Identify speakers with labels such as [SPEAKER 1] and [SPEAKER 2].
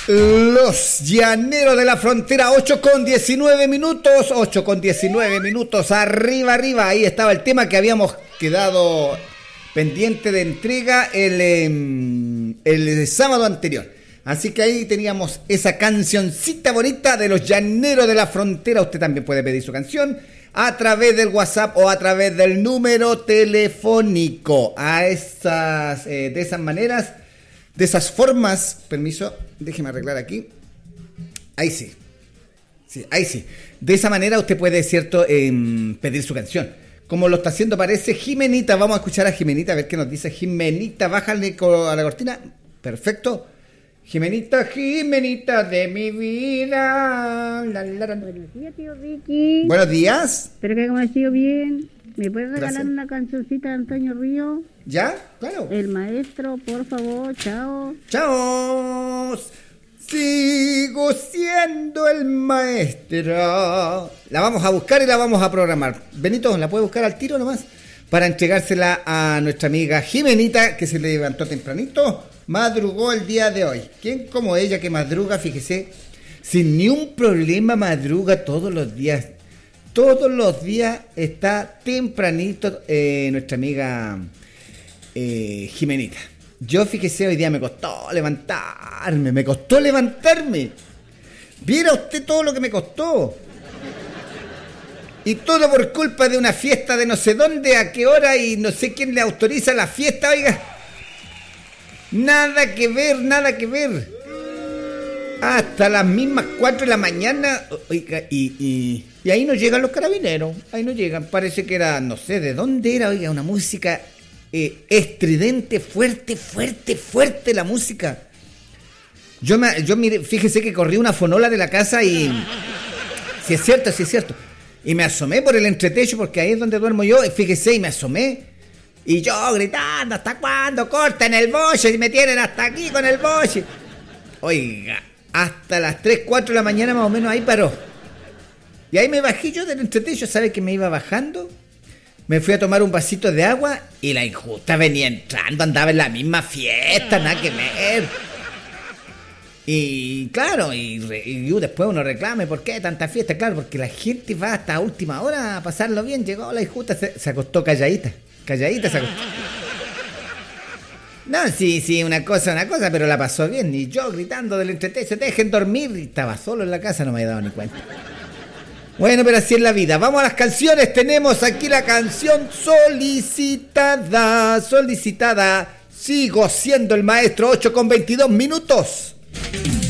[SPEAKER 1] Los Llaneros de la Frontera, 8:19 minutos, 8:19 minutos, arriba, ahí estaba el tema que habíamos quedado pendiente de entrega el sábado anterior. Así que ahí teníamos esa cancioncita bonita de los Llaneros de la Frontera. Usted también puede pedir su canción a través del WhatsApp o a través del número telefónico. De esas maneras, de esas formas, permiso, déjeme arreglar aquí. Ahí sí. Ahí sí. De esa manera usted puede, cierto, pedir su canción. Como lo está haciendo, parece Jimenita. Vamos a escuchar a Jimenita, a ver qué nos dice Jimenita. Bájale a la cortina. Perfecto. Jimenita de mi vida.
[SPEAKER 2] Buenos días, tío Ricky.
[SPEAKER 1] Buenos días.
[SPEAKER 2] Espero que haya sido bien. ¿Me puedes regalar
[SPEAKER 1] Gracias.
[SPEAKER 2] una cancioncita de Antonio Río?
[SPEAKER 1] ¿Ya? Claro.
[SPEAKER 2] El maestro, por favor. Chao.
[SPEAKER 1] ¡Chao! Sigo siendo el maestro. La vamos a buscar y la vamos a programar. Benito, ¿la puede buscar al tiro nomás? Para entregársela a nuestra amiga Jimenita, que se le levantó tempranito, madrugó el día de hoy. ¿Quién como ella que madruga, fíjese, sin ni un problema madruga todos los días? Todos los días está tempranito nuestra amiga Jimenita. Yo, fíjese, hoy día me costó levantarme. Viera usted todo lo que me costó. Y todo por culpa de una fiesta de no sé dónde, a qué hora y no sé quién le autoriza la fiesta, oiga. Nada que ver. Hasta las mismas 4 de la mañana, oiga, y ahí no llegan los carabineros, ahí no llegan. Parece que era, no sé de dónde era, oiga, una música estridente, fuerte la música. Yo miré, fíjese que corrí una fonola de la casa y... Sí es cierto. Y me asomé por el entretecho, porque ahí es donde duermo yo, y fíjese, y me asomé. Y yo gritando, ¿hasta cuándo cortan el boche? Y me tienen hasta aquí con el boche. Oiga, hasta las 3, 4 de la mañana más o menos ahí paró. Y ahí me bajé yo del entretecho, ¿sabe que me iba bajando? Me fui a tomar un vasito de agua y la injusta venía entrando, andaba en la misma fiesta, nada que ver. Y claro, y después uno reclame, ¿por qué tanta fiesta? Claro, porque la gente va hasta última hora a pasarlo bien. Llegó la injusta, se acostó calladita se acostó. No, sí, una cosa, pero la pasó bien. Y yo gritando del entretecho, dejen dormir, y estaba solo en la casa, no me había dado ni cuenta. Bueno, pero así es la vida. Vamos a las canciones. Tenemos aquí la canción solicitada. Sigo siendo el maestro, 8:22 minutos.